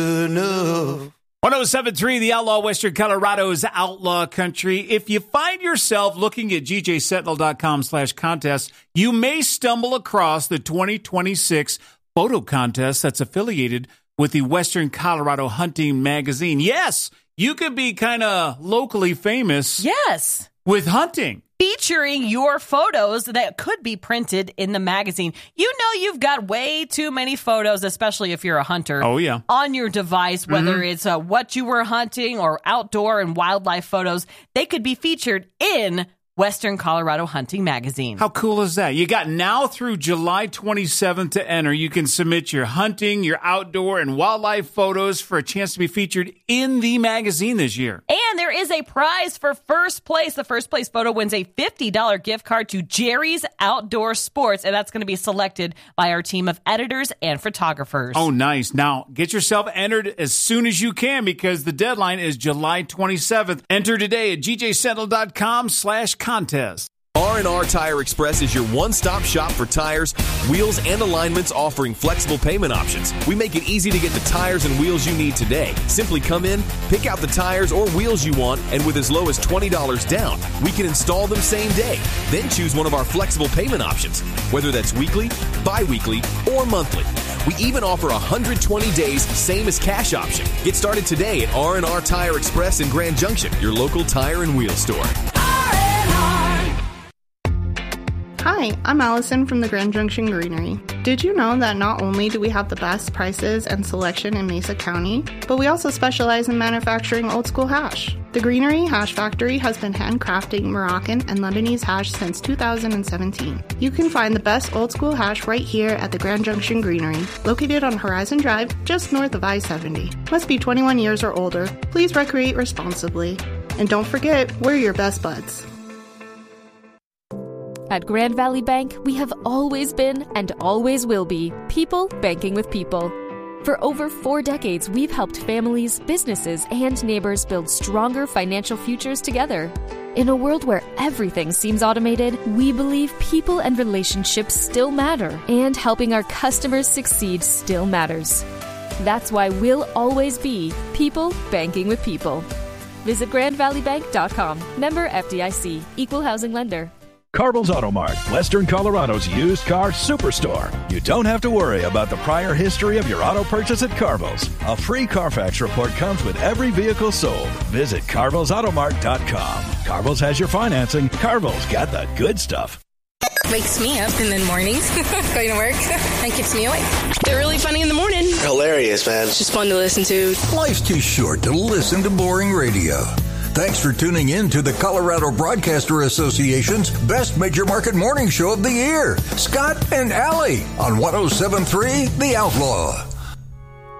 enough. 107.3, the Outlaw Western Colorado's Outlaw Country. If you find yourself looking at GJSentinel.com/contest, you may stumble across the 2026 photo contest that's affiliated with the Western Colorado Hunting Magazine. Yes, you could be kind of locally famous. Yes. With hunting. Featuring your photos that could be printed in the magazine. You know you've got way too many photos, especially if you're a hunter. Oh, yeah. On your device, whether it's what you were hunting or outdoor and wildlife photos, they could be featured in Western Colorado Hunting Magazine. How cool is that? You got now through July 27th to enter. You can submit your hunting, your outdoor, and wildlife photos for a chance to be featured in the magazine this year. And there is a prize for first place. The first place photo wins a $50 gift card to Jerry's Outdoor Sports, and that's going to be selected by our team of editors and photographers. Oh, nice. Now, get yourself entered as soon as you can because the deadline is July 27th. Enter today at GJSentinel.com/contest. R&R Tire Express is your one-stop shop for tires, wheels, and alignments, offering flexible payment options. We make it easy to get the tires and wheels you need today. Simply come in, pick out the tires or wheels you want, and with as low as $20 down, we can install them same day. Then choose one of our flexible payment options, whether that's weekly, bi-weekly, or monthly. We even offer 120 days, same as cash option. Get started today at R&R Tire Express in Grand Junction, your local tire and wheel store. Hi, I'm Allison from the Grand Junction Greenery. Did you know that not only do we have the best prices and selection in Mesa County, but we also specialize in manufacturing old school hash? The Greenery Hash Factory has been handcrafting Moroccan and Lebanese hash since 2017. You can find the best old school hash right here at the Grand Junction Greenery, located on Horizon Drive, just north of I-70. Must be 21 years or older. Please recreate responsibly. And don't forget, we're your best buds. At Grand Valley Bank, we have always been and always will be people banking with people. For over 4 decades, we've helped families, businesses, and neighbors build stronger financial futures together. In a world where everything seems automated, we believe people and relationships still matter, and helping our customers succeed still matters. That's why we'll always be people banking with people. Visit GrandValleyBank.com. Member FDIC. Equal housing lender. Carbell's Auto Mart, Western Colorado's used car superstore. You don't have to worry about the prior history of your auto purchase at Carbell's. A free Carfax report comes with every vehicle sold. Visit CarbellsAutomart.com. Carbell's has your financing. Carbell's got the good stuff. Wakes me up in the mornings, going to work, and keeps me awake. They're really funny in the morning. Hilarious, man. It's just fun to listen to. Life's too short to listen to boring radio. Thanks for tuning in to the Colorado Broadcaster Association's Best Major Market Morning Show of the Year. Scott and Allie on 107.3 The Outlaw.